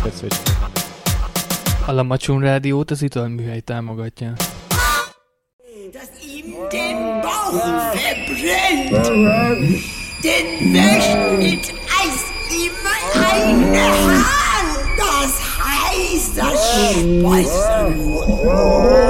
Feszültség. A Lamacsun Rádiót az Italműhely támogatja. Dass ihm den Bauch verbrennt, den wäscht mit Eis immer eine Hand, das heißt das Speisenhuhn.